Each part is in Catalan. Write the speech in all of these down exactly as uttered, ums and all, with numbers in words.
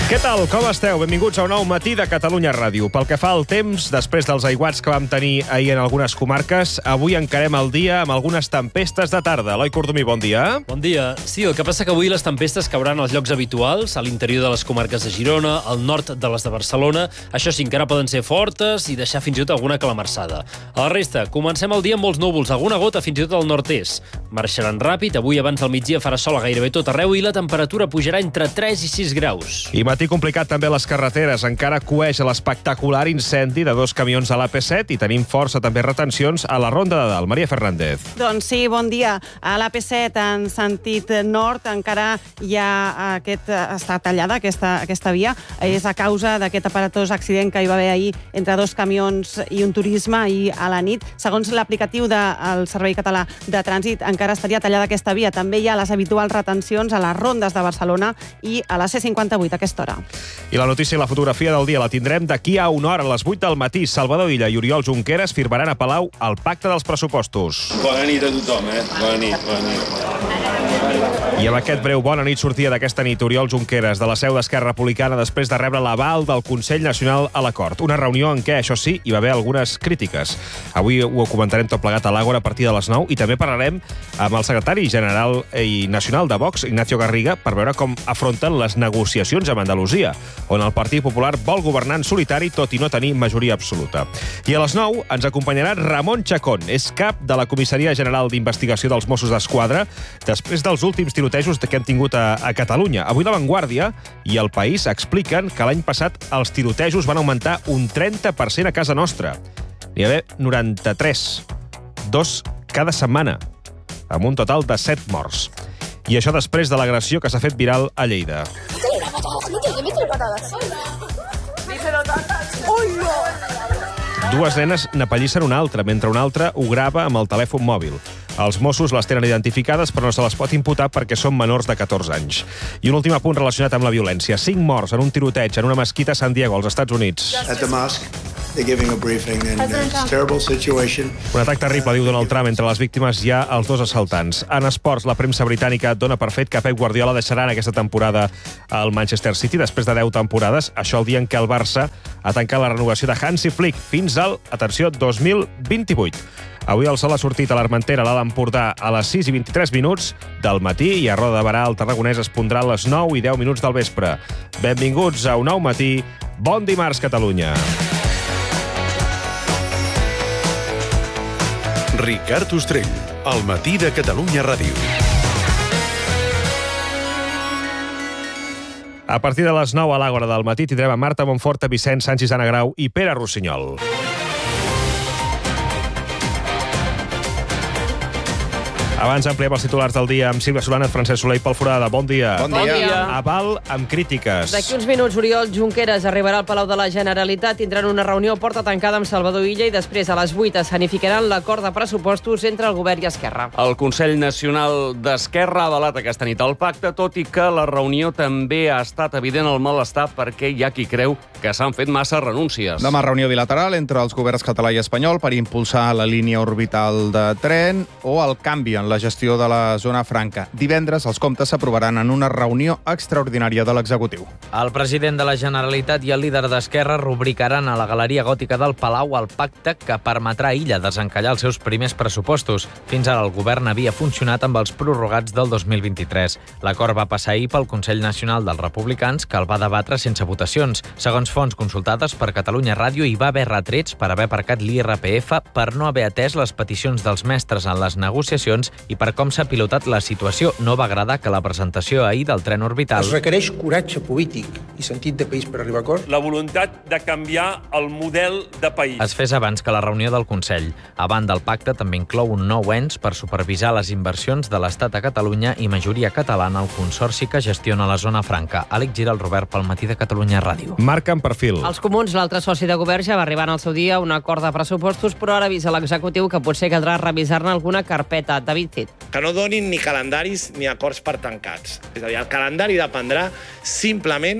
Què tal? Com esteu? Benvinguts a un nou matí de Catalunya Ràdio. Pel que fa al temps, després dels aiguats que vam tenir ahir en algunes comarques, avui encarem el dia amb algunes tempestes de tarda. Eloi Cordomí, bon dia. Bon dia. Sí, el que passa que avui les tempestes cauran als llocs habituals, a l'interior de les comarques de Girona, al nord de les de Barcelona. Això sí, encara poden ser fortes i deixar fins i tot alguna calamarsada. A la resta, comencem el dia amb molts núvols, alguna gota fins i tot al nord-est. Marxaran ràpid, avui abans del migdia farà sol a gairebé tot arreu i la temperatura pujarà entre tres i sis graus. I matí complicat també a les carreteres. Encara coeix l'espectacular incendi de dos camions a l'A P set i tenim força també retencions a la Ronda de Dalt. Maria Fernández. Doncs sí, bon dia. A l'A P set en sentit nord encara hi ha aquest, està tallada aquesta, aquesta via. És a causa d'aquest aparatós accident que hi va haver ahir entre dos camions i un turisme ahir a la nit. Segons l'aplicatiu del Servei Català de Trànsit, encara estaria tallada aquesta via. També hi ha les habituals retencions a les rondes de Barcelona i a la C cinquanta-vuit a aquesta hora. I la notícia i la fotografia del dia la tindrem d'aquí a una hora, a les vuit del matí. Salvador Illa i Oriol Junqueras firmaran a Palau el pacte dels pressupostos. Bona nit a tothom, eh? Bona nit, bona nit. I amb aquest breu bona nit sortia d'aquesta nit Oriol Junqueras de la seu d'Esquerra Republicana després de rebre l'aval del Consell Nacional a l'Acord. Una reunió en què, això sí, hi va haver algunes crítiques. Avui ho comentarem tot plegat a l'Àgora a partir de les nou i també parlarem amb el secretari general i nacional de Vox, Ignacio Garriga, per veure com afronten les negociacions amb Andalusia, on el Partit Popular vol governar en solitari tot i no tenir majoria absoluta. I a les nou ens acompanyarà Ramon Chacón, és cap de la Comissaria General d'Investigació dels Mossos d'Esquadra després dels últims tirotejos que hem tingut a, a Catalunya. Avui La Vanguardia i El País expliquen que l'any passat els tirotejos van augmentar un trenta per cent a casa nostra. N'hi va haver noranta-tres, dos cada setmana, amb un total de set morts. I això després de l'agressió que s'ha fet viral a Lleida. Dues nenes n'apallissen una altra, mentre una altra ho grava amb el telèfon mòbil. Els Mossos les tenen identificades, però no se les pot imputar perquè són menors de catorze anys. I un últim apunt relacionat amb la violència. Cinc morts en un tiroteig en una mesquita a San Diego, als Estats Units. At the mosque, they're giving a briefing and it's a terrible situation. Un atac terrible, diu Donald Trump. Entre les víctimes hi ha els dos assaltants. En esports, la premsa britànica dona per fet que Pep Guardiola deixarà en aquesta temporada al Manchester City després de deu temporades. Això el dia en què el Barça ha tancat la renovació de Hansi Flick fins al, atenció, dos mil vint-i-vuit. Avui el sol ha sortit a l'Armentera, a l'Alt Empordà, a les sis i vint-i-tres minuts del matí i a Roda de Berà, el Tarragonès, es pondrà a les nou i deu minuts del vespre. Benvinguts a un nou matí. Bon dimarts, Catalunya. Ricard Ostrell, al matí de Catalunya Ràdio. A partir de les nou a l'Àgora del matí tindrem a Marta Monforta, Vicenç Sánchez, Anna Grau i Pere Rossinyol. Abans ampliem els titulars del dia amb Sílvia Solanes, Francesc Soler i Pol Forada. Bon dia. Bon dia. Bon dia. Aval amb crítiques. D'aquí uns minuts, Oriol Junqueras arribarà al Palau de la Generalitat, tindran una reunió a porta tancada amb Salvador Illa i després a les vuit escenificaran l'acord de pressupostos entre el govern i Esquerra. El Consell Nacional d'Esquerra ha avalat aquesta nit el pacte, tot i que la reunió també ha estat evident el malestar perquè hi ha qui creu que s'han fet massa renúncies. Demà reunió bilateral entre els governs català i espanyol per impulsar la línia orbital de tren o el canvi en la gestió de la zona franca. Divendres els comptes s'aprovaran en una reunió extraordinària de l'executiu. El president de la Generalitat i el líder d'Esquerra rubricaran a la Galeria Gòtica del Palau el pacte que permetrà a Illa desencallar els seus primers pressupostos. Fins ara el govern havia funcionat amb els prorrogats del dos mil vint-i-tres. L'acord va passar ahir pel Consell Nacional dels Republicans, que el va debatre sense votacions. Segons fonts consultades per Catalunya Ràdio, hi va haver retrets per haver aparcat l'I R P F, per no haver atès les peticions dels mestres en les negociacions i per com s'ha pilotat la situació. No va agradar que la presentació ahir del tren orbital... Es requereix coratge polític i sentit de país per arribar a acord. La voluntat de canviar el model de país. Es fes abans que la reunió del Consell. A banda, el pacte també inclou un nou ens per supervisar les inversions de l'Estat a Catalunya i majoria catalana al consorci que gestiona la zona franca. Àlex Giral, Robert, pel matí de Catalunya Ràdio. Marquen perfil. Els comuns, l'altre soci de govern, ja va arribar en el seu dia a un acord de pressupostos, però ara avisa l'executiu que potser caldrà revisar-ne alguna carpeta. David Cid. Que no donin ni calendaris ni acords per tancats. És a dir, el calendari dependrà simplement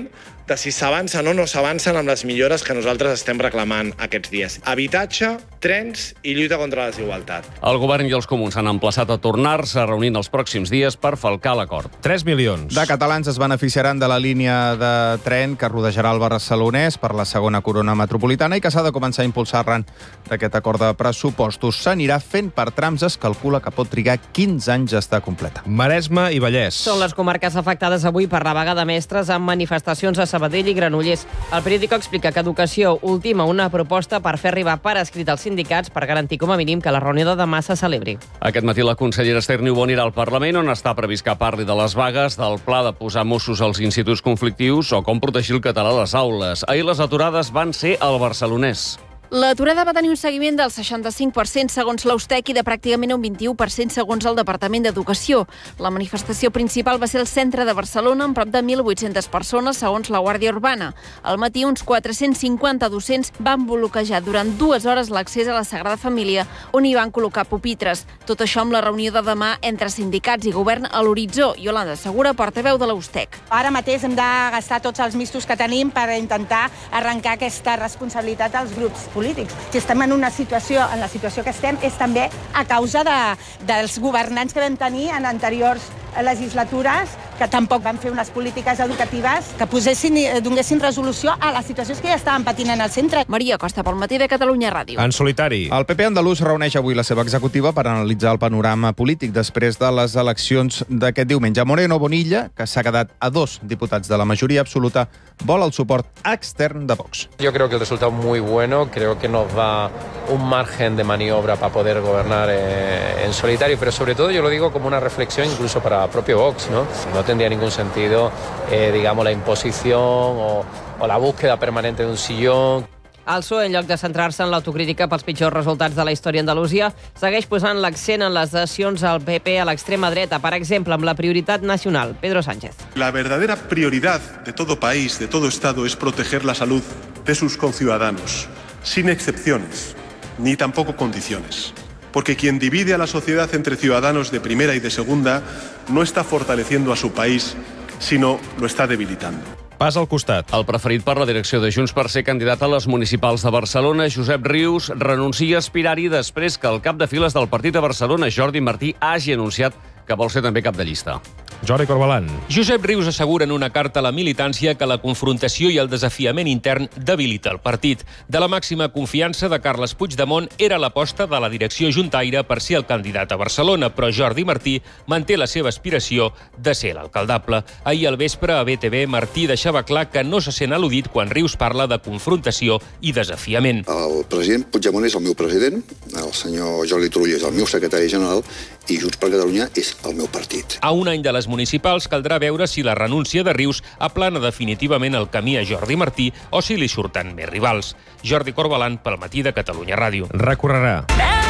de si s'avancen o no s'avancen amb les millores que nosaltres estem reclamant aquests dies. Habitatge, trens i lluita contra la desigualtat. El govern i els comuns han emplaçat a tornar-se a reunir els pròxims dies per falcar l'acord. tres milions. De catalans es beneficiaran de la línia de tren que rodejarà el barcelonès per la segona corona metropolitana i que s'ha de començar a impulsar arran d'aquest acord de pressupostos. S'anirà fent per trams, es calcula que pot trigar quinze anys a estar completa. Maresme i Vallès. Són les comarques afectades avui per la vaga de mestres amb manifestacions a Sabadell i Granollers. El periòdico explica que Educació ultima una proposta per fer arribar per escrit als sindicats per garantir com a mínim que la reunió de demà se celebri. Aquest matí la consellera Esther Niubó anirà al Parlament, on està previst que parli de les vagues, del pla de posar Mossos als instituts conflictius o com protegir el català a les aules. Ahir les aturades van ser al barcelonès. L'aturada va tenir un seguiment del seixanta-cinc per cent segons l'Austec i de pràcticament un vint-i-u per cent segons el Departament d'Educació. La manifestació principal va ser al centre de Barcelona amb prop de mil vuit-centes persones segons la Guàrdia Urbana. Al matí uns quatre-cents cinquanta docents van bloquejar durant dues hores l'accés a la Sagrada Família, on hi van col·locar pupitres. Tot això amb la reunió de demà entre sindicats i govern a l'horitzó. Yolanda Segura, portaveu de l'Austec. Ara mateix hem de gastar tots els mistos que tenim per intentar arrencar aquesta responsabilitat als grups polítics. Si estem en una situació, en la situació que estem, és també a causa de, dels governants que vam tenir en anteriors legislatures, que tampoc van fer unes polítiques educatives que posessin, donessin resolució a les situacions que ja estaven patint en el centre. Maria Costa, pel matí de Catalunya Ràdio. En solitari. El P P andalús reuneix avui la seva executiva per analitzar el panorama polític després de les eleccions d'aquest diumenge. Moreno Bonilla, que s'ha quedat a dos diputats de la majoria absoluta, vol el suport extern de Vox. Yo creo que el resultado es muy bueno, creo que nos da un margen de maniobra para poder gobernar eh, en solitario, pero sobre todo yo lo digo como una reflexión incluso para el propio Vox, ¿no? No tendría ningún sentido, eh, digamos, la imposición o, o la búsqueda permanente de un sillón. El P S O E, en lloc de centrar-se en l'autocrítica pels pitjors resultats de la història a Andalusia, segueix posant l'accent en les adhesions al P P a l'extrema dreta, per exemple, amb la prioritat nacional. Pedro Sánchez. La verdadera prioridad de todo país, de todo Estado, es proteger la salud de sus conciudadanos, sin excepciones, ni tampoco condiciones. Porque quien divide a la sociedad entre ciudadanos de primera y de segunda no está fortaleciendo a su país, sino lo está debilitando. Pas al costat. El preferit per la direcció de Junts per ser candidat a les municipals de Barcelona, Josep Rius, renuncia a aspirar-hi després que el cap de files del partit de Barcelona, Jordi Martí, hagi anunciat que vol ser també cap de llista. Jordi Corbalan. Josep Rius assegura en una carta a la militància que la confrontació i el desafiament intern debilita el partit. De la màxima confiança de Carles Puigdemont era l'aposta de la direcció juntaire per ser el candidat a Barcelona, però Jordi Martí manté la seva aspiració de ser l'alcaldable. Ahir al vespre a B T V, Martí deixava clar que no se sent al·ludit quan Rius parla de confrontació i desafiament. El president Puigdemont és el meu president, el senyor Jordi Turull és el meu secretari general i Junts per Catalunya és el meu partit. A un any de les municipals caldrà veure si la renúncia de Rius aplana definitivament el camí a Jordi Martí o si li surten més rivals. Jordi Corbalan, pel matí de Catalunya Ràdio. Recorrerà.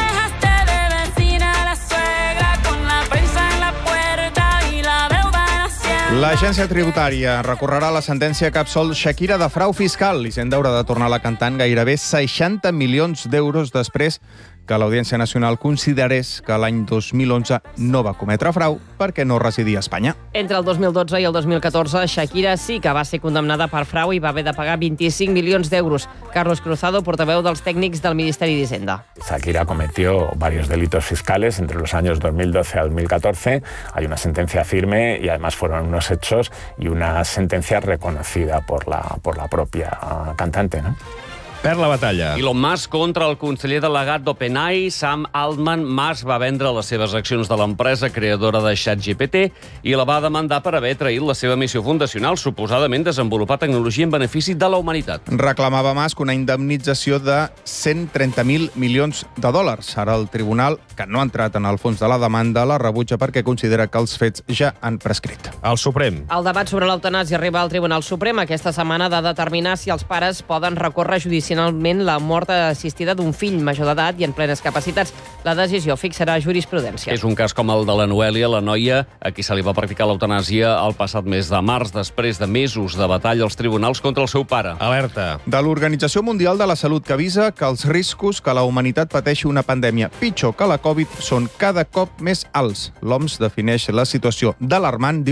L'agència tributària recorrerà la sentència que absol Shakira de frau fiscal. Hisenda haurà de tornar la cantant gairebé seixanta milions d'euros després que l'Audiència Nacional considerés que l'any dos mil onze no va cometre frau perquè no residia a Espanya. Entre el dos mil dotze i el dos mil catorze, Shakira sí que va ser condemnada per frau i va haver de pagar vint-i-cinc milions d'euros. Carlos Cruzado, portaveu dels tècnics del Ministeri d'Hisenda. Shakira cometió varios delitos fiscales entre los años dos mil doce a dos mil catorce. Hay una sentencia firme y además fueron unos hechos y una sentencia reconocida por la, por la propia cantante, ¿no? Perd la batalla. Elon Musk contra el conseller delegat d'OpenAI, Sam Altman. Musk va vendre les seves accions de l'empresa creadora de ChatGPT i la va demandar per haver traït la seva missió fundacional, suposadament desenvolupar tecnologia en benefici de la humanitat. Reclamava Musk una indemnització de cent trenta mil milions de dòlars. Ara el tribunal, que no ha entrat en el fons de la demanda, la rebutja perquè considera que els fets ja han prescrit. El Suprem. El debat sobre l'eutanàsia arriba al Tribunal Suprem. Aquesta setmana ha de determinar si els pares poden recórrer judicialment la mort assistida d'un fill major d'edat i en plenes capacitats. La decisió fixarà jurisprudència. És un cas com el de la Noèlia, la noia a qui se li va practicar l'eutanàsia el passat mes de març, després de mesos de batalla als tribunals contra el seu pare. Alerta. De l'Organització Mundial de la Salut, que avisa que els riscos que la humanitat pateixi una pandèmia pitjor que la Covid són cada cop més alts. L'O M S defineix la situació d'alarmant, diu,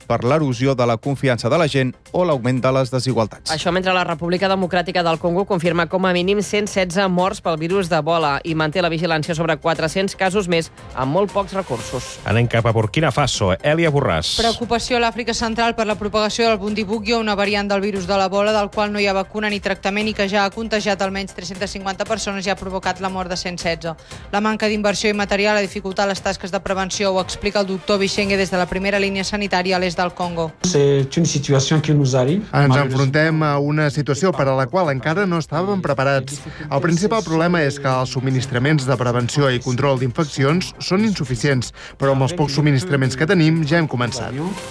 per l'erosió de la confiança de la gent o l'augment de les desigualtats. Això mentre la República Democràtica del Congo confirma com a mínim cent setze morts pel virus d'Ebola i manté la vigilància sobre quatre-cents casos més amb molt pocs recursos. Anem cap a Burkina Faso. Èlia Borràs. Preocupació a l'Àfrica Central per la propagació del Bundibugyo, una variant del virus de l'Ebola del qual no hi ha vacuna ni tractament i que ja ha contagiat almenys tres-centes cinquanta persones i ha provocat la mort de cent setze. La manca d'inversió i material ha dificultat les tasques de prevenció, ho explica el doctor Bichenge des de la primera línia sanitària a l'est del Congo. Ens enfrontem a una situació per a la qual encara no estàvem preparats. El principal problema és que els subministraments de prevenció i control d'infeccions són insuficients, però amb els pocs subministraments que tenim ja hem començat.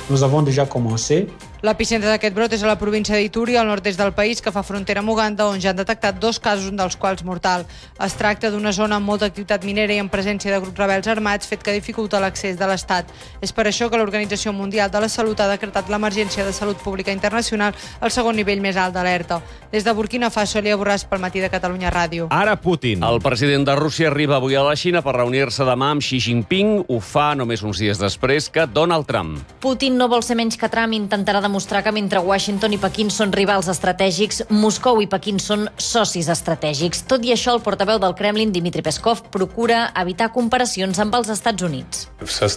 L'epicentre d'aquest brot és a la província d'Ituri, al nord-est del país, que fa frontera amb Uganda, on ja han detectat dos casos, un dels quals mortal. Es tracta d'una zona amb molta activitat minera i en presència de grups rebels armats, fet que dificulta l'accés de l'Estat. És per això que l'Organització Mundial de la Salut ha decretat l'emergència de salut pública internacional al segon nivell més alt d'alerta. Des de Burkina Faso, Èlia Borràs, pel Matí de Catalunya Ràdio. Ara Putin. El president de Rússia arriba avui a la Xina per reunir-se demà amb Xi Jinping. Ho fa només uns dies després que Donald Trump. Putin no vol ser menys que Trump, intentarà demostrar que mentre Washington i Pequín són rivals estratègics, Moscou i Pequín són socis estratègics. Tot i això, el portaveu del Kremlin, Dmitry Peskov, procura evitar comparacions amb els Estats Units.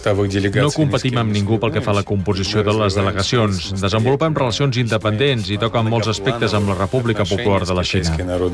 No competim amb ningú pel que fa a la composició de les delegacions. Desenvolupem relacions independents i toquen molts aspectes amb la República Popular de la Xina.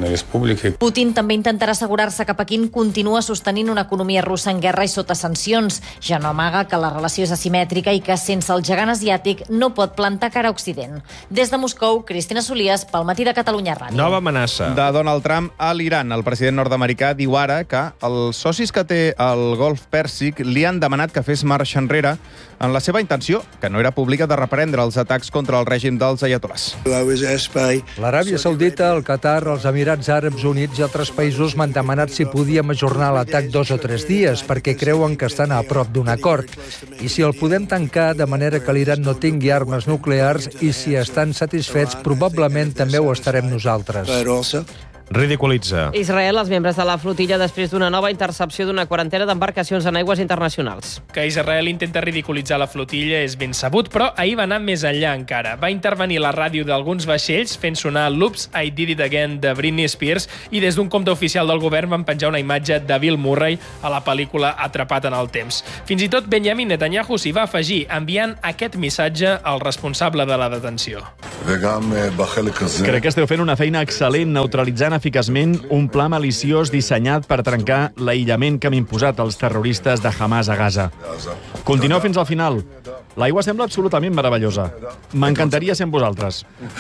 Putin també intentarà assegurar-se que Pequín continua sostenint una economia russa en guerra i sota sancions. Ja no amaga que la relació és asimètrica i que sense el gegant asiàtic no pot plantar cara a Occident. Des de Moscou, Cristina Solies, pel Matí de Catalunya Ràdio. Nova amenaça. De Donald Trump a l'Iran. El president nord-americà diu ara que els socis que té el Golf Pèrsic li han demanat que fes marxa enrere en la seva intenció, que no era pública, de reprendre els atacs contra el règim dels ayatolás. L'Aràbia Saudita, el Qatar, els Emirats Àrabs Units i altres països m'han demanat si podíem ajornar l'atac dos o tres dies, perquè creuen que estan a prop d'un acord. I si el podem tancar de manera que l'Iran no tingui armes nuclears i si estan satisfets, probablement també ho estarem nosaltres. Ridiculitza. Israel, els membres de la flotilla, després d'una nova intercepció d'una quarantena d'embarcacions en aigües internacionals. Que Israel intenta ridiculitzar la flotilla és ben sabut, però ahir va anar més enllà encara. Va intervenir la ràdio d'alguns vaixells fent sonar l'Oops, I Did It Again de Britney Spears i des d'un compte oficial del govern van penjar una imatge de Bill Murray a la pel·lícula Atrapat en el temps. Fins i tot Benjamin Netanyahu s'hi va afegir, enviant aquest missatge al responsable de la detenció. Crec que esteu fent una feina excel·lent neutralitzant eficaçment un pla maliciós dissenyat per trencar l'aïllament que han imposat els terroristes de Hamas a Gaza. Continueu fins al final. L'aigua sembla absolutament meravellosa. M'encantaria ser amb vosaltres.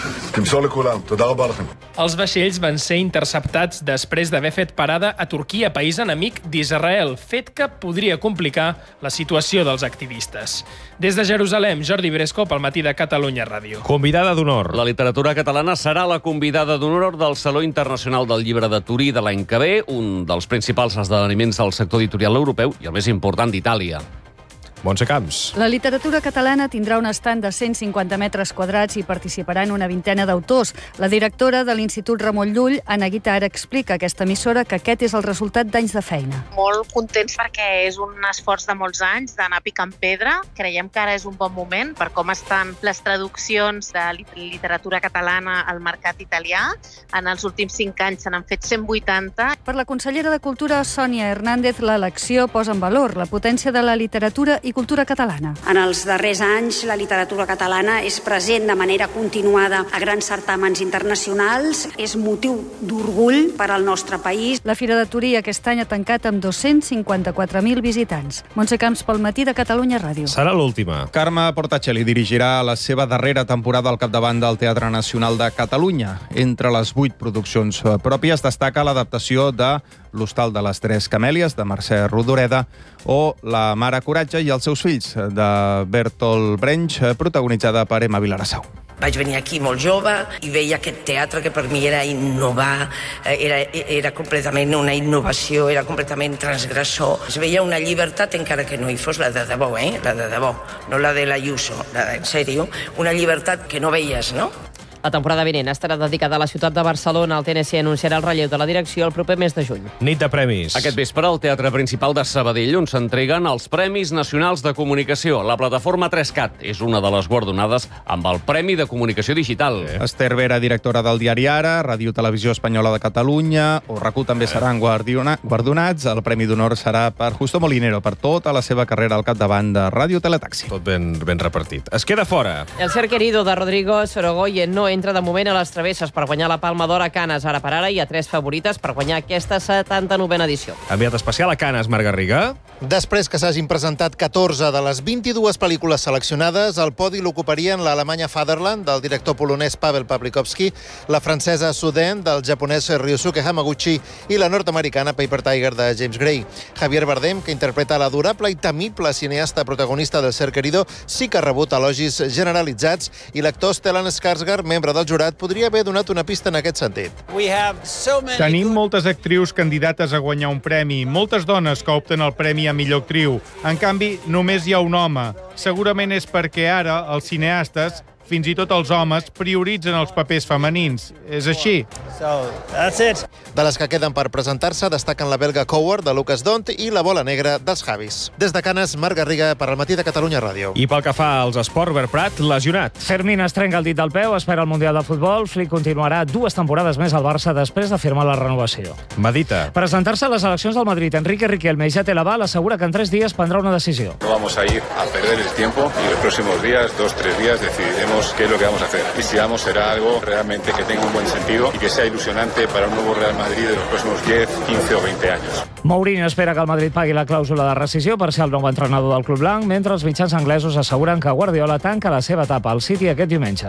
Els vaixells van ser interceptats després d'haver fet parada a Turquia, país enemic d'Israel, fet que podria complicar la situació dels activistes. Des de Jerusalem, Jordi Bresco, pel Matí de Catalunya Ràdio. Convidada d'honor. La literatura catalana serà la convidada d'honor del Saló Internacional del Llibre de Turí de l'any que ve, un dels principals esdeveniments del sector editorial europeu i el més important d'Itàlia. Montse Camps. La literatura catalana tindrà un estand de cent cinquanta metres quadrats i participaran una vintena d'autors. La directora de l'Institut Ramon Llull, Anna Guitar, explica a aquesta emissora que aquest és el resultat d'anys de feina. Molt contents perquè és un esforç de molts anys d'anar picant pedra. Creiem que ara és un bon moment per com estan les traduccions de literatura catalana al mercat italià. En els últims cinc anys se n'han fet cent vuitanta. Per la consellera de Cultura, Sònia Hernández, l'elecció posa en valor la potència de la literatura i cultura catalana. En els darrers anys, la literatura catalana és present de manera continuada a grans certàmens internacionals. És motiu d'orgull per al nostre país. La Fira de Turí aquest any ha tancat amb dos-cents cinquanta-quatre mil visitants. Montse Camps, pel Matí de Catalunya Ràdio. Serà l'última. Carme Portacelli dirigirà la seva darrera temporada al capdavant del Teatre Nacional de Catalunya. Entre les vuit produccions pròpies destaca l'adaptació de L'Hostal de les Tres Camèlies, de Mercè Rodoreda, o La mare Coratge i els seus fills, de Bertolt Brecht, protagonitzada per Emma Vilarassau. Vaig venir aquí molt jove i veia aquest teatre que per mi era innovar, era, era completament una innovació, era completament transgressor. Es veia una llibertat, encara que no hi fos la de debò, eh? La de debò, no la de l'Ayuso, la de, en sèrio, una llibertat que no veies, no? La temporada vinent estarà dedicada a la ciutat de Barcelona. El T N C anunciarà el relleu de la direcció el proper mes de juny. Nit de premis. Aquest vespre al Teatre Principal de Sabadell, on s'entreguen els Premis Nacionals de Comunicació. La plataforma tres cat és una de les guardonades amb el Premi de Comunicació Digital. Esther Vera, directora del diari Ara, Ràdio Televisió Espanyola de Catalunya, o RAC u també seran guardonats. El Premi d'Honor serà per Justo Molinero, per tota la seva carrera al capdavant de Ràdio Teletaxi. Tot ben, ben repartit. Es queda fora. El ser querido de Rodrigo Sorogoyen no entra de moment a les travesses per guanyar la Palma d'Or a Canes. Ara per ara hi ha tres favorites per guanyar aquesta setanta-novena edició. Enviat especial a Canes, Marc Garriga. Després que s'hagin presentat catorze de les vint-i-dues pel·lícules seleccionades, el podi l'ocuparien l'alemanya Fatherland, del director polonès Paweł Pawlikowski, la francesa Suden, del japonès Ryosuke Hamaguchi, i la nord-americana Paper Tiger, de James Gray. Javier Bardem, que interpreta l'adorable i temible cineasta protagonista del Ser Querido, sí que ha rebut elogis generalitzats, i l'actor Stellan Skarsgård, membre del jurat, podria haver donat una pista en aquest sentit. Tenim moltes actrius candidates a guanyar un premi, moltes dones que opten el premi a millor actriu. En canvi, només hi ha un home. Segurament és perquè ara els cineastes, fins i tot els homes, prioritzen els papers femenins. És així. De les que queden per presentar-se destaquen la belga Coward, de Lucas Dont, i la bola negra dels Javis. Des de Canes, Marc Garriga, per al Matí de Catalunya Ràdio. I pel que fa als esports, Albert Prat, lesionat. Fermín es trenca el dit del peu, espera el Mundial de Futbol. Flick continuarà dues temporades més al Barça després de firmar la renovació. Medita. Presentar-se a les eleccions del Madrid, Enrique Riquelme, ja té l'aval, assegura que en tres dies prendrá una decisió. No vamos a ir a perder el tiempo y los próximos días, dos, tres días, decidiremos qué es lo que vamos a hacer. Y si vamos, será algo realmente que tenga un buen sentido y que sea ilusionante para un nuevo Real Madrid de los próximos diez, quince o veinte años. Mourinho espera que el Madrid pagui la clàusula de rescisió per ser el nou entrenador del club blanc, mentre els mitjans anglesos asseguren que Guardiola tanca la seva etapa al City aquest diumenge.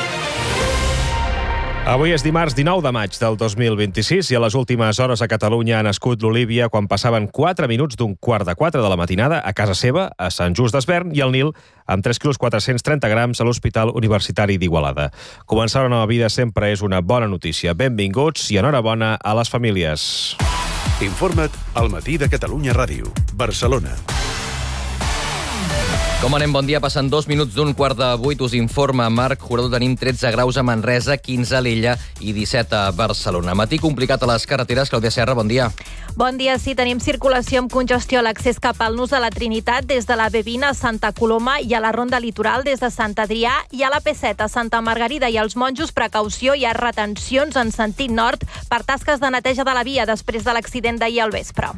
Avui és dimarts dinou de maig del dos mil vint-i-sis i a les últimes hores a Catalunya ha nascut l'Olívia quan passaven quatre minuts d'un quart de quatre de la matinada a casa seva, a Sant Just d'Esvern, i el Nil amb tres quilos quatre-cents trenta grams a l'Hospital Universitari d'Igualada. Començar una nova vida sempre és una bona notícia. Benvinguts i enhorabona a les famílies. Informa't al Matí de Catalunya Ràdio, Barcelona. Com anem? Bon dia. Passen dos minuts d'un quart de vuit. Us informa Marc Jurado. Tenim tretze graus a Manresa, quinze a l'Illa i disset a Barcelona. Matí complicat a les carreteres. Clàudia Serra, bon dia. Bon dia. Sí, tenim circulació amb congestió a l'accés cap al Nus de la Trinitat des de la B vint a Santa Coloma i a la Ronda Litoral des de Sant Adrià i a la P set a Santa Margarida i als Monjos. Precaució, hi ha retencions en sentit nord per tasques de neteja de la via després de l'accident d'ahir al vespre.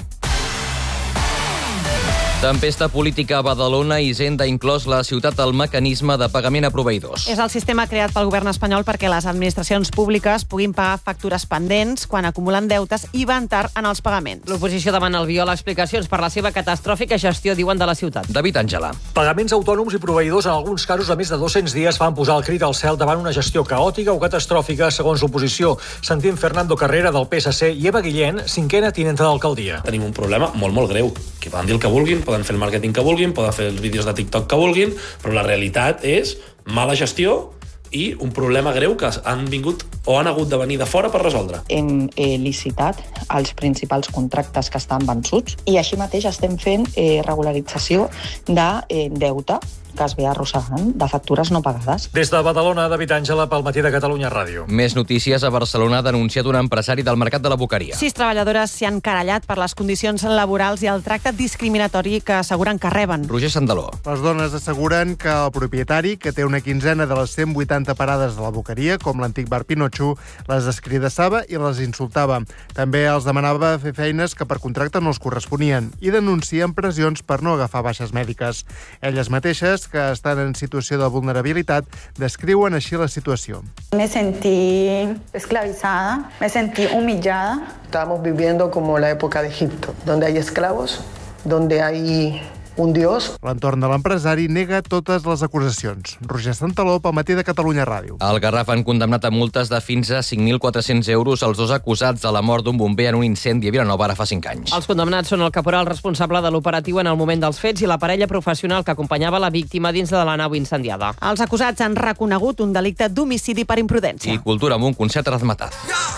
Tempesta política a Badalona. Hisenda ha inclòs la ciutat al mecanisme de pagament a proveïdors. És el sistema creat pel govern espanyol perquè les administracions públiques puguin pagar factures pendents quan acumulen deutes i van tard en els pagaments. L'oposició demana al Biol explicacions per la seva catastròfica gestió, diuen, de la ciutat. David Àngela. Pagaments autònoms i proveïdors en alguns casos de més de dos-cents dies van posar el crit al cel davant una gestió caòtica o catastròfica, segons l'oposició. Sentim Fernando Carrera, del P S C, i Eva Guillén, cinquena tinenta d'alcaldia. Tenim un problema molt, molt greu, que poden dir el que vulguin, poden fer el màrqueting que vulguin, poden fer els vídeos de TikTok que vulguin, però la realitat és mala gestió i un problema greu que han vingut o han hagut de venir de fora per resoldre. Hem eh, licitat els principals contractes que estan vençuts i així mateix estem fent eh, regularització de eh, deute que es ve arrossegant de factures no pagades. Des de Badalona, David Àngela, pel Matí de Catalunya Ràdio. Més notícies. A Barcelona ha denunciat un empresari del mercat de la Boqueria. Sis treballadores s'hi han querellat per les condicions laborals i el tracte discriminatori que asseguren que reben. Roger Sandaló. Les dones asseguren que el propietari, que té una quinzena de les cent vuitanta parades de la Boqueria, com l'antic bar Pinotxo, les descridassava i les insultava. També els demanava fer feines que per contracte no els corresponien i denuncien pressions per no agafar baixes mèdiques. Elles mateixes, que estan en situació de vulnerabilitat, descriuen així la situació. Me sentí esclavizada, me sentí humillada. Estamos viviendo como la época de Egipto, donde hay esclavos, donde hay un dios. L'entorn de l'empresari nega totes les acusacions. Roger Santaló, pel Matí de Catalunya Ràdio. Al Garraf han condemnat a multes de fins a cinc mil quatre-cents euros els dos acusats de la mort d'un bomber en un incendi a Vilanova ara fa cinc anys. Els condemnats són el caporal responsable de l'operatiu en el moment dels fets i la parella professional que acompanyava la víctima dins de la nau incendiada. Els acusats han reconegut un delicte d'homicidi per imprudència. I cultura amb un concert razmataz.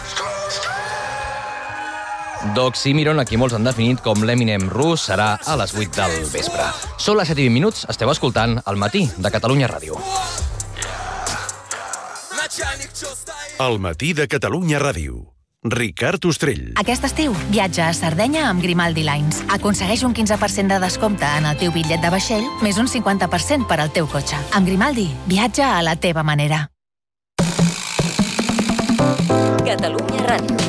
Doc Simiron, a qui molts han definit com l'Eminem rus, serà a les vuit del vespre. Són les set i vint minuts, esteu escoltant El Matí de Catalunya Ràdio. El matí de Catalunya Ràdio. Ricard Ostrell. Aquest estiu, viatja a Sardenya amb Grimaldi Lines. Aconsegueix un quinze per cent de descompte en el teu bitllet de vaixell, més un cinquanta per cent per al teu cotxe. Amb Grimaldi, viatja a la teva manera. Catalunya Ràdio.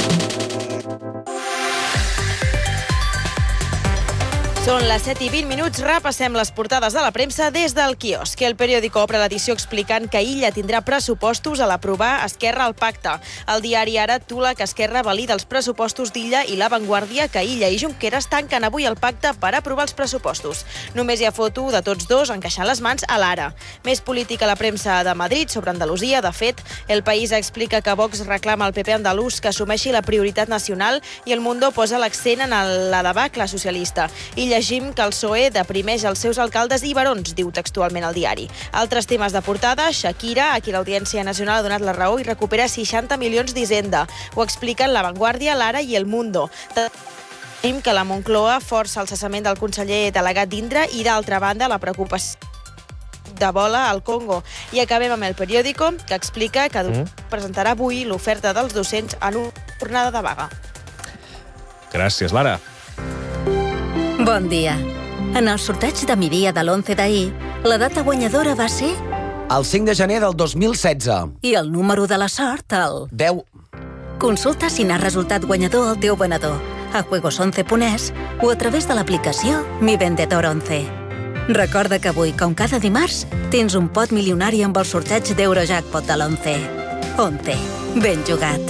Són les set i vint minuts, repassem les portades de la premsa des del quiosc. El periòdico obre l'edició explicant que Illa tindrà pressupostos a l'aprovar Esquerra al pacte. El diari Ara tula que Esquerra valida els pressupostos d'Illa i La Vanguardia que Illa i Junqueras tanquen avui el pacte per aprovar els pressupostos. Només hi ha foto de tots dos encaixant les mans a l'Ara. Més política a la premsa de Madrid sobre Andalusia. De fet, El País explica que Vox reclama al P P andalús que assumeixi la prioritat nacional i El Mundo posa l'accent en la debacle socialista. I llegim que el P S O E deprimeix els seus alcaldes i barons, diu textualment el diari. Altres temes de portada, Shakira, a qui l'Audiència Nacional ha donat la raó i recupera seixanta milions d'Hisenda. Ho expliquen La Vanguardia, l'Ara i El Mundo. Tenim que la Moncloa força el cessament del conseller delegat d'Indra i, d'altra banda, la preocupació de bola al Congo. I acabem amb El Periódico, que explica que mm. presentarà avui l'oferta dels docents en una jornada de vaga. Gràcies, Lara. Bon dia. En el sorteig de migdia de l'onze d'ahir, la data guanyadora va ser... El cinc de gener del dos mil setze. I el número de la sort, el... deu. Consulta si n'ha resultat guanyador el teu venedor a juegos once punt es o a través de l'aplicació Mi Vendedor once. Recorda que avui, com cada dimarts, tens un pot milionari amb el sorteig d'Eurojackpot de l'onze. once. Ben jugat.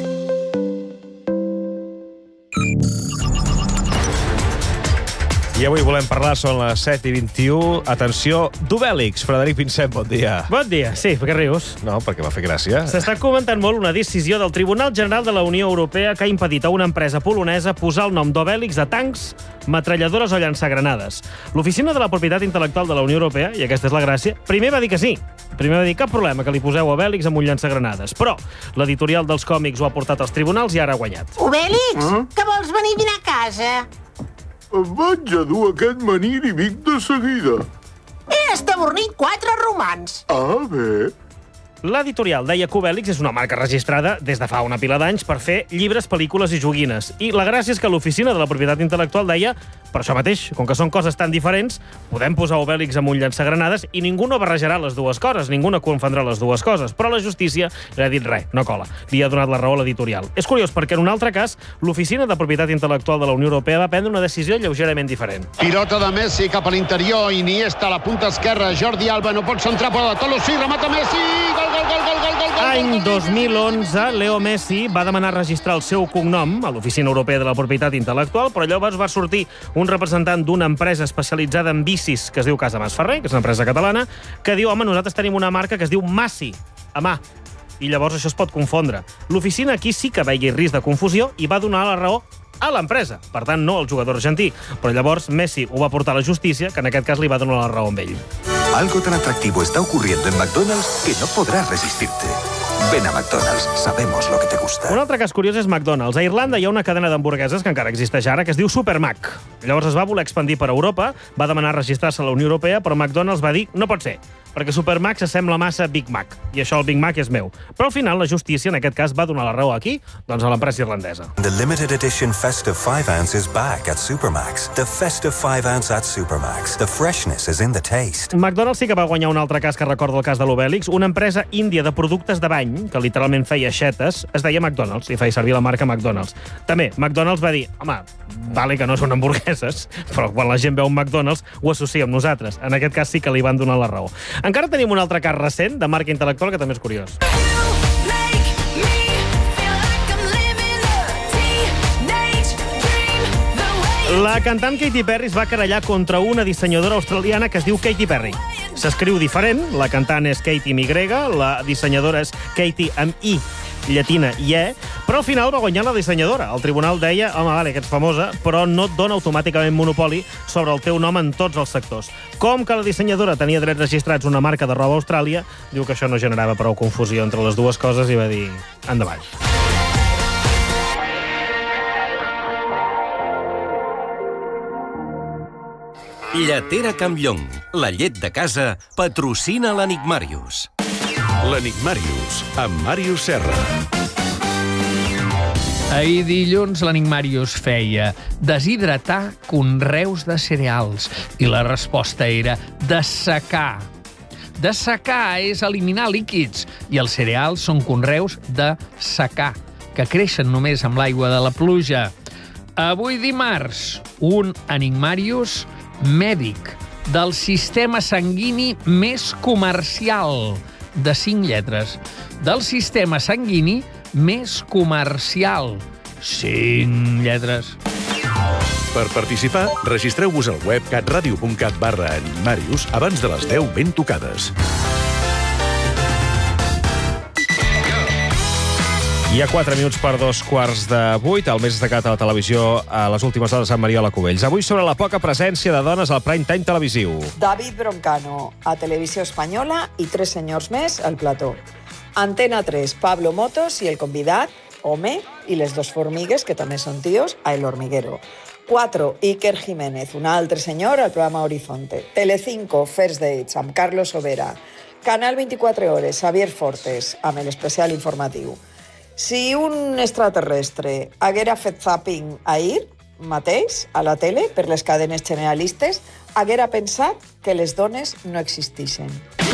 I avui volem parlar, són les set i vint-i-u. Atenció, d'Obèlix. Frederic Vincent, bon dia. Bon dia. Sí, per què rius? No, perquè m'ha fet gràcia. S'està comentant molt una decisió del Tribunal General de la Unió Europea que ha impedit a una empresa polonesa posar el nom d'Obèlix a tancs, metralladores o llançagranades. L'Oficina de la Propietat Intel·lectual de la Unió Europea, i aquesta és la gràcia, primer va dir que sí. Primer va dir cap problema que li poseu Obèlix amb un llançagranades. Però l'editorial dels còmics ho ha portat als tribunals i ara ha guanyat. Obèlix, mm? que vols venir a dinar a casa? Em vaig a dur aquest manir i vinc de seguida. He estabornit quatre romans. Ah, bé. L'editorial deia que Obèlix és una marca registrada des de fa una pila d'anys per fer llibres, pel·lícules i joguines. I la gràcia és que l'Oficina de la Propietat Intel·lectual deia, per això mateix, com que són coses tan diferents, podem posar Obèlix amb un llançagranades i ningú no barrejarà les dues coses, ningú no confondrà les dues coses. Però la justícia li ha dit res, no cola. Li ha donat la raó a l'editorial. És curiós perquè en un altre cas, l'Oficina de Propietat Intel·lectual de la Unió Europea va prendre una decisió lleugerament diferent. Pilota de Messi cap a l'interior, Iniesta a la punta esquerra, Jordi Alba no pot centrar, però de Tolo sí, remata Messi, gol, gol, gol, gol, gol, gol. Any dos mil onze, Leo Messi va demanar registrar el seu cognom a l'Oficina Europea de la Propietat Intel·lectual, però llavors va sortir un representant d'una empresa especialitzada en bicis que es diu Casa Masferrer, que és una empresa catalana, que diu, home, nosaltres tenim una marca que es diu Massi, a mà. I llavors això es pot confondre. L'oficina aquí sí que veia risc de confusió i va donar la raó a l'empresa, per tant no al jugador argentí. Però llavors Messi ho va portar a la justícia, que en aquest cas li va donar la raó amb ell. Algo tan atractivo está ocurriendo en McDonald's que no podrás resistirte. Ven a McDonald's, sabemos lo que te gusta. Un altre cas curiós és McDonald's. A Irlanda hi ha una cadena d'hamburgueses que encara existeix ara, que es diu Supermac. Llavors es va voler expandir per Europa, va demanar registrar-se a la Unió Europea, però McDonald's va dir no pot ser, perquè Supermac s'assembla massa a Big Mac, i això el Big Mac és meu. Però al final la justícia, en aquest cas, va donar la raó aquí, doncs a l'empresa irlandesa. The limited edition Festive five ounce is back at Supermacs. The Festive five ounce at Supermacs. The freshness is in the taste. McDonald's sí que va guanyar un altre cas que recorda el cas de l'Obèlix. Una empresa índia de productes de bany, que literalment feia aixetes, es deia McDonald's, i feia servir la marca McDonald's. També, McDonald's va dir, home, vale que no són hamburgueses, però quan la gent veu un McDonald's ho associa amb nosaltres. En aquest cas sí que li van donar la raó. Encara tenim un altre cas recent de marca intel·lectual que també és curiós. La cantant Katy Perry es va querellar contra una dissenyadora australiana que es diu Katy Perry. S'escriu diferent, la cantant és Katy amb Y, la dissenyadora és Katy amb I, llatina i E, però al final va guanyar la dissenyadora. El tribunal deia, home, vale, que ets famosa, però no et dona automàticament monopoli sobre el teu nom en tots els sectors. Com que la dissenyadora tenia drets registrats una marca de roba a Austràlia, diu que això no generava prou confusió entre les dues coses i va dir, endavant. Lletera Campllong, la llet de casa, patrocina l'Enigmàrius. L'Enigmàrius, amb Màrius Serra. Ahir dilluns l'Enigmàrius feia deshidratar conreus de cereals i la resposta era dessecar. Dessecar és eliminar líquids i els cereals són conreus de secà, que creixen només amb l'aigua de la pluja. Avui dimarts, un Enigmàrius mèdic del sistema sanguini més comercial, de cinc lletres. Del sistema sanguini més comercial, cinc lletres. Per participar, registreu-vos al web catradio.cat barra Enigmàrius abans de les deu ben tocades. Hi ha quatre minuts per dos quarts de vuit, el més destacat a la televisió a les últimes hores amb Mariola Cubells. Avui sobre la poca presència de dones al prime time televisiu. David Broncano, a Televisió Espanyola, i tres senyors més al plató. Antena tres, Pablo Motos i el convidat, home, i les dos formigues, que també són tios, a El Hormiguero. quatre, Iker Jiménez, un altre senyor, al programa Horizonte. Telecinco, First Dates, amb Carlos Sobera. Canal vint-i-quatre hores, Javier Fortes, amb l'especial informatiu. Si un extraterrestre haguera fet zapping ahir mateix a la tele per les cadenes generalistes, haguera pensat que les dones no existixen.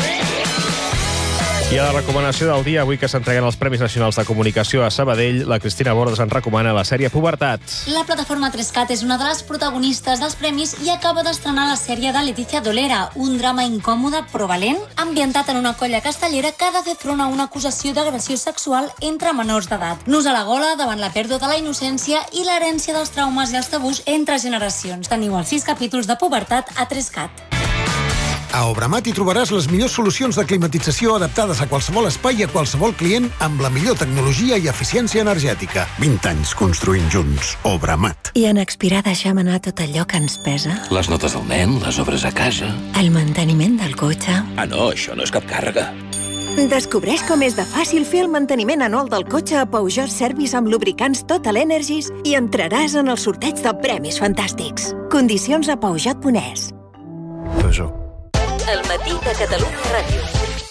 I a la recomanació del dia, avui que s'entreguen els Premis Nacionals de Comunicació a Sabadell, la Cristina Bordes ens recomana la sèrie Pubertat. La plataforma tres cat és una de les protagonistes dels premis i acaba d'estrenar la sèrie de Letícia Dolera, un drama incòmode però valent, ambientat en una colla castellera que ha de fer front a una acusació d'agressió sexual entre menors d'edat. Nus a la gola davant la pèrdua de la innocència i l'herència dels traumes i els tabús entre generacions. Teniu els sis capítols de Pubertat a tres cat. A Obramat hi trobaràs les millors solucions de climatització adaptades a qualsevol espai i a qualsevol client amb la millor tecnologia i eficiència energètica. vint anys construint junts. Obramat. I en expirar deixem anar tot allò que ens pesa? Les notes del nen, les obres a casa... El manteniment del cotxe... Ah, no, això no és cap càrrega. Descobreix com és de fàcil fer el manteniment anual del cotxe a Peugeot Service amb lubricants Total Energies i entraràs en el sorteig de premis fantàstics. Condicions a peugeot punt es. Peugeot. El matí de Catalunya Ràdio.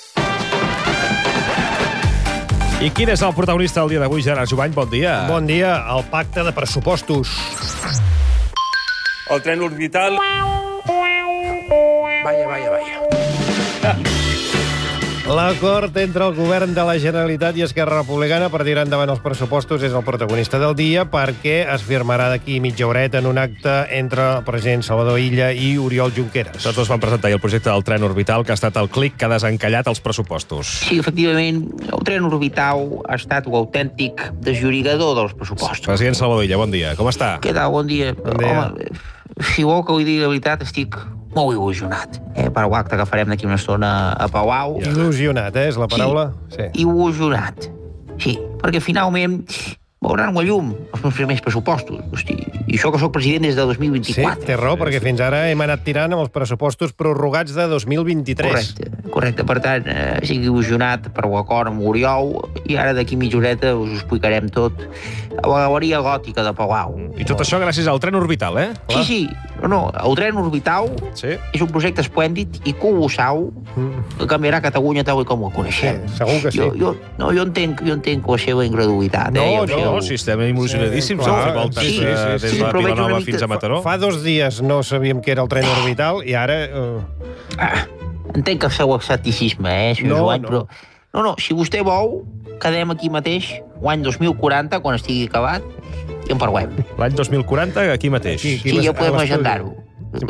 I quin és el protagonista del dia d'avui, Gerard Jubany? Bon dia. Bon dia. El pacte de pressupostos. El tren orbital... Vaya, vaya, vaya. L'acord entre el govern de la Generalitat i Esquerra Republicana per tirar endavant els pressupostos és el protagonista del dia perquè es firmarà d'aquí mitja horeta en un acte entre el president Salvador Illa i Oriol Junqueras. Tots dos van presentar el projecte del tren orbital, que ha estat el clic que ha desencallat els pressupostos. Sí, efectivament, el tren orbital ha estat un autèntic desllorigador dels pressupostos. President Salvador Illa, bon dia. Com està? Què tal? Bon dia. Bon dia. Home, si vol que ho digui la veritat, estic molt il·lusionat eh, per l'acte que farem d'aquí una estona a Palau. Il·lusionat, eh, és la paraula? Sí, sí. Il·lusionat. Sí, perquè finalment veuran la llum els meus primers pressupostos. Hosti, i això que soc president des de dos mil vint-i-quatre. Sí, té raó, perquè fins ara hem anat tirant amb els pressupostos prorrogats de dos mil vint-i-tres. Correcte, correcte. Per tant, eh, estic il·lusionat per l'acord amb l'Oriol i ara d'aquí mitja horeta us ho explicarem tot a la galeria gòtica de Palau. I tot això gràcies al tren orbital, eh? Sí, sí. No, no, el tren orbital sí. és un projecte esplèndid i colossal que canviarà Catalunya tal com la coneixem. Sí, segur que sí. Jo, jo, no, jo entenc, jo entenc la seva incredulitat. No, eh? no, no, si estem il·lusionadíssims. Sí, clar, voltes, sí, eh, sí, des sí, de Vilanova fins a Mataró. Fa dos dies no sabíem què era el tren orbital i ara... Uh... Ah, entenc el seu escepticisme, eh, senyor no, Joan, no. però... No, no, si vostè vol, quedem aquí mateix l'any dos mil quaranta, quan estigui acabat, i en parlem. L'any dos mil quaranta, aquí mateix. Aquí, aquí sí, ja podem agendar-ho. Si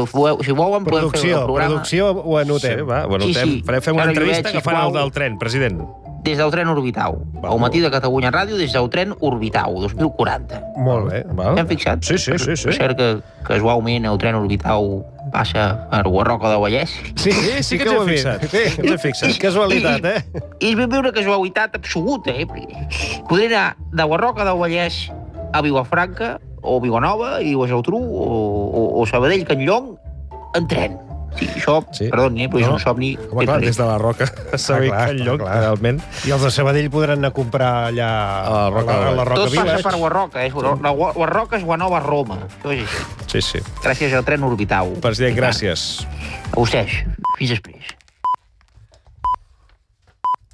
volen, podem fer el programa. Producció ho anotem. Sí, va, ho anotem. Sí, sí. Farem una Ara entrevista veig, agafant sisplau. el del tren, president. Des del tren orbital. Al matí de Catalunya Ràdio, des del tren orbital, dos mil quaranta. Molt bé. Hem fixat? Sí, sí, sí. sí. És cert que casualment el tren orbital passa per la Roca de Vallès. Sí, sí, sí que ho he fixat. Sí, ens hem fixat. Casualitat, eh? I és ben bé una casualitat absoluta, eh? Podré anar de la Roca del Vallès a Vilafranca, o Vilanova, i a Geltrú, o, o, o Sabadell, Can Llong, en tren. Sí, això, sí. Perdoni, però és no. un somni... Home, clar, des de la Roca a Sabadell, ah, Can Llong, realment. I els de Sabadell podran anar a comprar allà a la Roca, a la Roca Tot Village. passa per la Roca, eh? La, la Roca és la nova Roma. Això és així. Sí, sí. Gràcies al tren orbital. President, gràcies. A vostès. Fins després.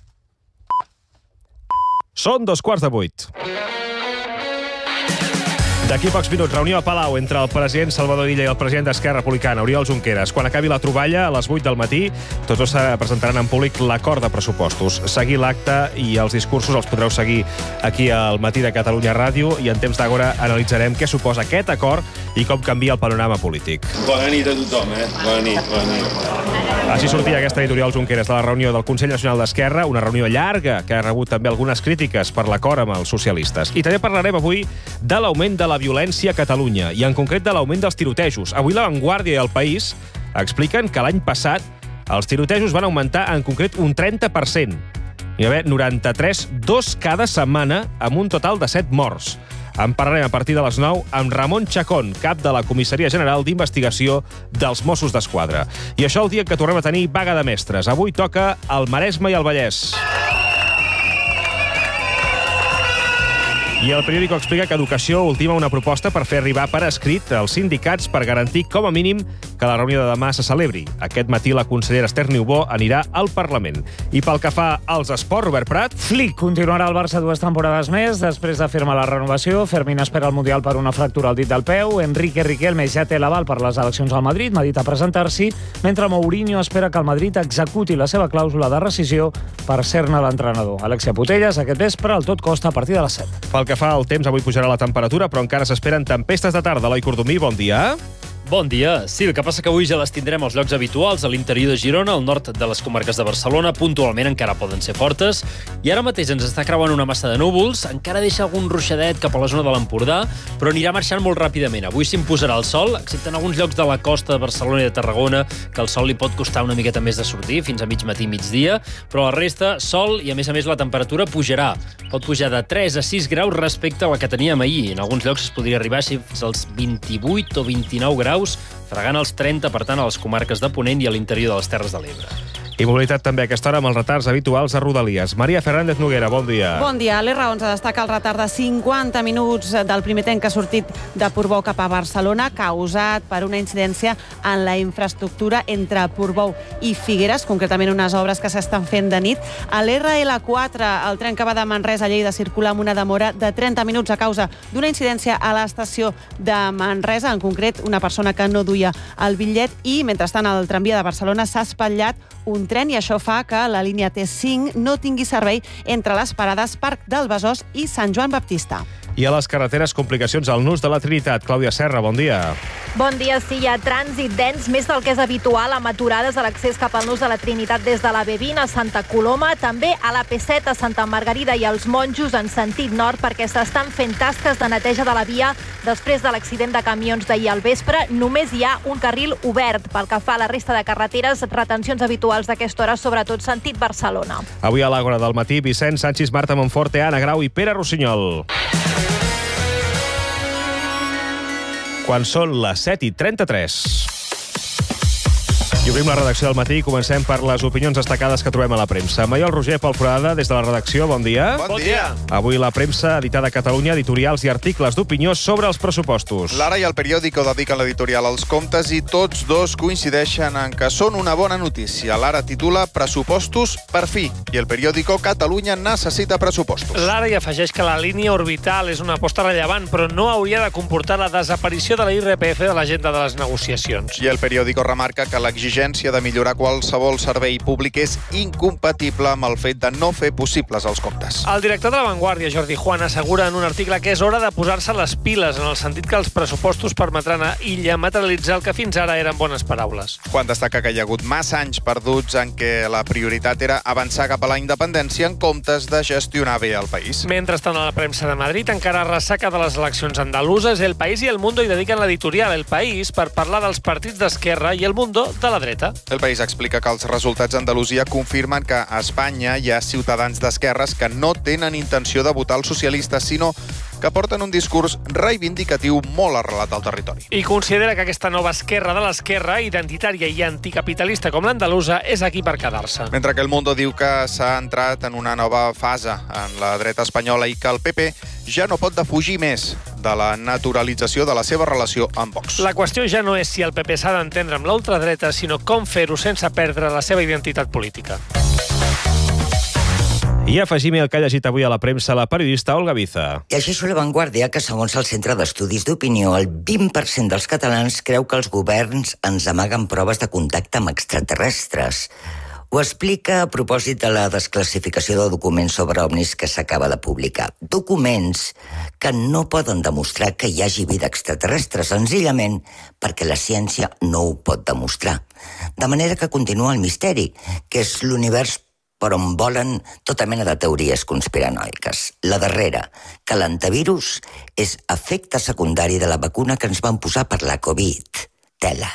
Són dos quarts de vuit. D'aquí pocs minuts, reunió a Palau entre el president Salvador Illa i el president d'Esquerra Republicana, Oriol Junqueras. Quan acabi la troballa, a les vuit del matí, tots dos presentaran en públic l'acord de pressupostos. Seguir l'acte i els discursos els podreu seguir aquí al Matí de Catalunya Ràdio i en temps d'agora analitzarem què suposa aquest acord i com canvia el panorama polític. Bona nit a tothom, eh? Bona nit, bona nit. Així sortia aquesta nit Oriol Junqueras de la reunió del Consell Nacional d'Esquerra, una reunió llarga que ha rebut també algunes crítiques per l'acord amb els socialistes. I també parlarem avui de l'augment de la violència a Catalunya i en concret de l'augment dels tirotejos. Avui La Vanguardia i El País expliquen que l'any passat els tirotejos van augmentar en concret un trenta per cent. Hi va haver noranta-tres, dos cada setmana, amb un total de set morts. En parlarem a partir de les nou amb Ramon Chacón, cap de la Comissaria General d'Investigació dels Mossos d'Esquadra. I això el dia que tornem a tenir vaga de mestres. Avui toca el Maresme i el Vallès. I el periòdico explica que Educació ultima una proposta per fer arribar per escrit els sindicats per garantir, com a mínim, que la reunió de demà se celebri. Aquest matí la consellera Esther Niubó anirà al Parlament. I pel que fa als esports, Robert Prat... Flick continuarà al Barça dues temporades més. Després de firmar la renovació, Fermín espera el Mundial per una fractura al dit del peu. Enrique Riquelme ja té l'aval per les eleccions al Madrid, medita presentar-s'hi, mentre Mourinho espera que el Madrid executi la seva clàusula de rescisió per ser-ne l'entrenador. Alexia Putellas, aquest vespre, al tot costa a partir de les set. Pel que fa al temps, avui pujarà la temperatura, però encara s'esperen tempestes de tarda. Eloi Cordomí, bon dia. Bon dia. Sí, el que passa que avui ja les tindrem als llocs habituals, a l'interior de Girona, al nord de les comarques de Barcelona, puntualment encara poden ser fortes, i ara mateix ens està creuant una massa de núvols, encara deixa algun ruixadet cap a la zona de l'Empordà, però anirà marxant molt ràpidament. Avui s'imposarà el sol, excepte en alguns llocs de la costa de Barcelona i de Tarragona, que el sol li pot costar una miqueta més de sortir, fins a mig matí, migdia, però la resta, sol, i a més a més la temperatura pujarà. Pot pujar de tres a sis graus respecte a la que teníem ahir. En alguns llocs es podria arribar fins als vint-i-vuit o vint-i-nou graus, fregant els trenta, per tant, a les comarques de Ponent i a l'interior de les Terres de l'Ebre. I mobilitat també a aquesta hora amb els retards habituals a Rodalies. Maria Fernández Noguera, bon dia. Bon dia. A l'R onze destaca el retard de cinquanta minuts del primer tren que ha sortit de Portbou cap a Barcelona, causat per una incidència en la infraestructura entre Portbou i Figueres, concretament unes obres que s'estan fent de nit. A l'R L quatre, el tren que va de Manresa a Lleida circula amb una demora de trenta minuts a causa d'una incidència a l'estació de Manresa, en concret una persona que no duia el bitllet, i mentrestant el tramvia de Barcelona s'ha espatllat un tren i això fa que la línia T cinc no tingui servei entre les parades Parc del Besòs i Sant Joan Baptista. I a les carreteres, complicacions al Nus de la Trinitat. Clàudia Serra, bon dia. Bon dia, sí, hi ha trànsit dens, més del que és habitual, amb aturades a l'accés cap al Nus de la Trinitat des de la B vint a Santa Coloma, també a la P set a Santa Margarida i als Monjos en sentit nord, perquè s'estan fent tasques de neteja de la via després de l'accident de camions d'ahir al vespre. Només hi ha un carril obert. Pel que fa a la resta de carreteres, retencions habituals d'aquesta hora, sobretot sentit Barcelona. Avui a l'Àgora del matí, Vicenç Sanchis, Marta Monforte, Anna Grau i Pere Rossinyol. Quan són les set i trenta-tres. I obrim la redacció del matí i comencem per les opinions destacades que trobem a la premsa. Maiol Roger, Pol Forada, des de la redacció, bon dia. Bon dia. Avui la premsa editada a Catalunya, editorials i articles d'opinió sobre els pressupostos. L'Ara i el periòdico dediquen l'editorial als comptes i tots dos coincideixen en que són una bona notícia. L'Ara titula Pressupostos per fi i el periòdico Catalunya necessita pressupostos. L'Ara hi afegeix que la línia orbital és una aposta rellevant, però no hauria de comportar la desaparició de la I R P F de l'agenda de les negociacions. I el periòdico remarca que l'exigència de millorar qualsevol servei públic és incompatible amb el fet de no fer possibles els comptes. El director de La Vanguardia, Jordi Juan, assegura en un article que és hora de posar-se les piles, en el sentit que els pressupostos permetran a Illa materialitzar el que fins ara eren bones paraules. Juan destaca que hi ha hagut massa anys perduts en què la prioritat era avançar cap a la independència en comptes de gestionar bé el país. Mentrestant, a la premsa de Madrid encara ressaca de les eleccions andaluses, El País i El Mundo hi dediquen l'editorial El País per parlar dels partits d'esquerra i El Mundo de la dreta. El País explica que els resultats d'Andalusia confirmen que a Espanya hi ha ciutadans d'esquerres que no tenen intenció de votar els socialistes, sinó que porten un discurs reivindicatiu molt arrelat al territori. I considera que aquesta nova esquerra de l'esquerra, identitària i anticapitalista com l'andalusa, és aquí per quedar-se. Mentre que El Mundo diu que s'ha entrat en una nova fase en la dreta espanyola i que el P P ja no pot defugir més de la naturalització de la seva relació amb Vox. La qüestió ja no és si el P P s'ha d'entendre amb la ultradreta, sinó com fer-ho sense perdre la seva identitat política. I afegim el que ha llegit avui a la premsa la periodista Olga Viza. Llegeixo a La Vanguardia que, segons el Centre d'Estudis d'Opinió, el vint per cent dels catalans creu que els governs ens amaguen proves de contacte amb extraterrestres. Ho explica a propòsit de la desclassificació de documents sobre ovnis que s'acaba de publicar. Documents que no poden demostrar que hi hagi vida extraterrestre, senzillament perquè la ciència no ho pot demostrar. De manera que continua el misteri, que és l'univers per on volen tota mena de teories conspiranoiques. La darrera, que l'antivirus és efecte secundari de la vacuna que ens van posar per la Covid. Tela.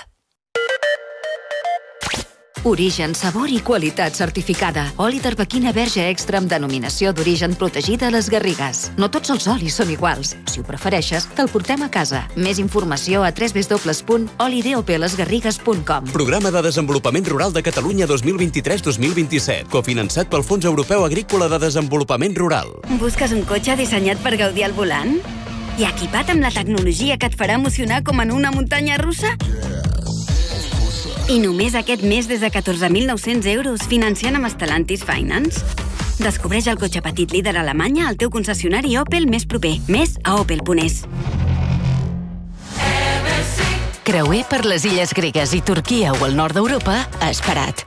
Origen, sabor i qualitat certificada. Oli d'arbequina verge extra amb denominació d'origen protegida a les Garrigues. No tots els olis són iguals. Si ho prefereixes, te'l portem a casa. Més informació a w w w punt oli d o p les garrigues punt com. Programa de Desenvolupament Rural de Catalunya dos mil vint-i-tres dos mil vint-i-set, cofinançat pel Fons Europeu Agrícola de Desenvolupament Rural. Busques un cotxe dissenyat per gaudir al volant? I equipat amb la tecnologia que et farà emocionar com en una muntanya russa? I només aquest mes des de catorze mil nou-cents euros financiant amb Stellantis Finance. Descobreix el cotxe petit líder a Alemanya al teu concessionari Opel més proper. Més a opel punt es. Creuer per les illes gregues i Turquia o el nord d'Europa, Esperat.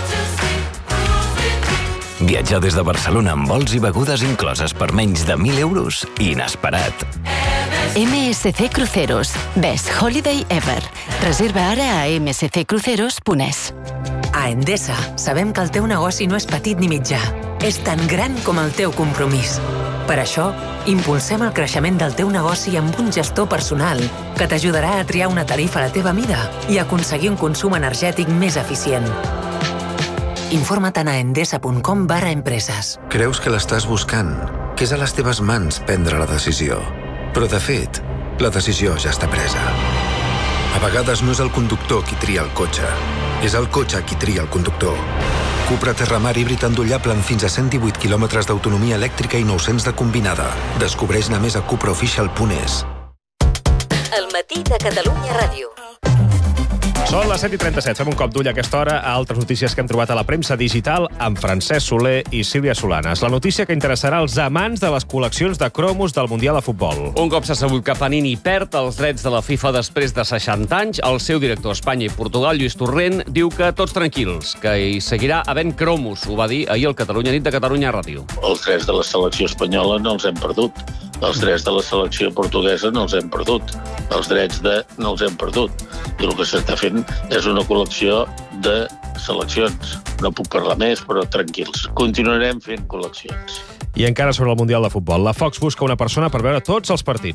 Viatjar des de Barcelona amb vols i begudes incloses per menys de mil euros, inesperat. M S C Cruceros. Best Holiday Ever. Reserva ara a m s c cruceros punt es. A Endesa sabem que el teu negoci no és petit ni mitjà. És tan gran com el teu compromís. Per això, impulsem el creixement del teu negoci amb un gestor personal que t'ajudarà a triar una tarifa a la teva mida i aconseguir un consum energètic més eficient. Informa't a endesa punt com barra empreses. Creus que l'estàs buscant, que és a les teves mans prendre la decisió. Però, de fet, la decisió ja està presa. A vegades no és el conductor qui tria el cotxe, és el cotxe qui tria el conductor. Cupra Terramar híbrid endollable amb fins a cent divuit quilòmetres d'autonomia elèctrica i nou-cents de combinada. Descobreix-ne més a cupraofficial punt es. El matí de Catalunya Ràdio. Són les set i trenta-set. Fem un cop d'ull a aquesta hora a altres notícies que hem trobat a la premsa digital amb Francesc Soler i Sílvia Solanes. La notícia que interessarà als amants de les col·leccions de cromos del Mundial de Futbol. Un cop s'ha sabut que Panini perd els drets de la FIFA després de seixanta anys, el seu director a Espanya i Portugal, Lluís Torrent, diu que tots tranquils, que hi seguirà havent cromos. Ho va dir ahir el Catalunya Nit de Catalunya Ràdio. Els drets de la selecció espanyola no els hem perdut. Els drets de la selecció portuguesa no els hem perdut. Els drets de no els hem perdut. I el que s'està fent és una col·lecció de seleccions. No puc parlar més, però tranquils. Continuarem fent col·leccions. I encara sobre el Mundial de Futbol. La Fox busca una persona per veure tots els partits.